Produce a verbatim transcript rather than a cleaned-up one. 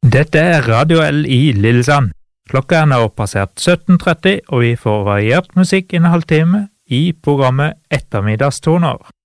Dette er Radio L i Lillesand. Klokka er nå passert sytten tretti, og vi får variert musikk i en halvtime i programmet Ettermiddagstoner.